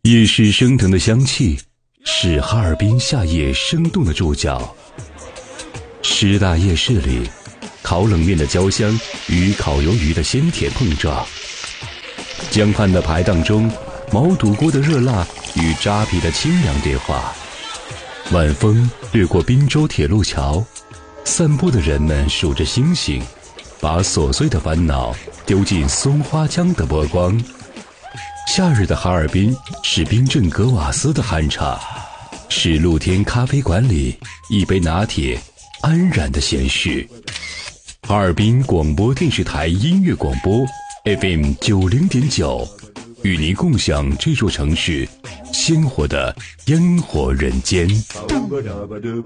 夜市升腾的香气是哈尔滨夏夜生动的注脚。师大夜市里，烤冷面的焦香与烤鱿鱼的鲜甜碰撞，江畔的排档中，毛肚锅的热辣与扎皮的清凉对话。晚风掠过滨州铁路桥，散步的人们数着星星，把琐碎的烦恼丢进松花江的波光。夏日的哈尔滨是冰镇格瓦斯的酣畅，是露天咖啡馆里一杯拿铁安然的闲适。哈尔滨广播电视台音乐广播 FM 90.9，与您共享这座城市鲜活的烟火人间。